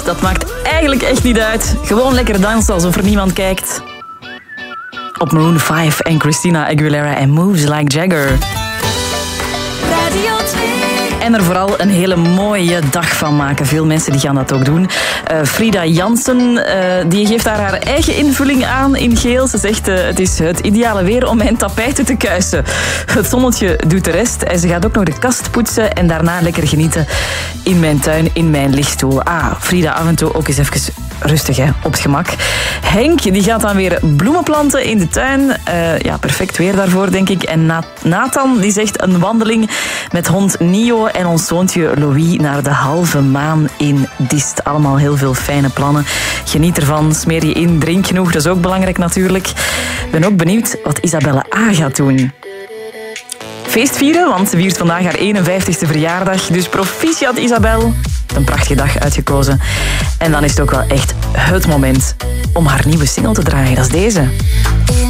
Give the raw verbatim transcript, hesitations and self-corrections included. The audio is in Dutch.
Dat maakt eigenlijk echt niet uit. Gewoon lekker dansen alsof er niemand kijkt. Op Maroon vijf en Christina Aguilera en Moves Like Jagger. Radio twee. En er vooral een hele mooie dag van maken. Veel mensen die gaan dat ook doen. Uh, Frida Jansen uh, die geeft daar haar eigen invulling aan in geel. Ze zegt uh, het is het ideale weer om mijn tapijten te kuisen. Het zonnetje doet de rest. En ze gaat ook nog de kast poetsen en daarna lekker genieten in mijn tuin, in mijn lichtstoel. Ah, Frida, af en toe ook eens even rustig, hè, op het gemak. Henk die gaat dan weer bloemen planten in de tuin. Uh, ja, perfect weer daarvoor, denk ik. En Nathan die zegt een wandeling met hond Nio en ons zoontje Louis naar de halve maan in Dist. Allemaal heel veel fijne plannen. Geniet ervan, smeer je in, drink genoeg. Dat is ook belangrijk natuurlijk. Ik ben ook benieuwd wat Isabelle A. gaat doen. Feest vieren, want ze viert vandaag haar eenenvijftigste verjaardag. Dus proficiat Isabel. Een prachtige dag uitgekozen. En dan is het ook wel echt het moment om haar nieuwe single te draaien. Dat is deze.